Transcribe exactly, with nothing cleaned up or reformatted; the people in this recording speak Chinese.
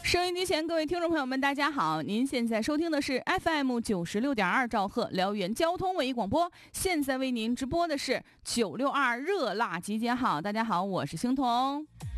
收音机前各位听众朋友们大家好，您现在收听的是 F M 九十六点二兆赫辽源交通文艺广播，现在为您直播的是九六二热辣集结号。大家好，我是星彤。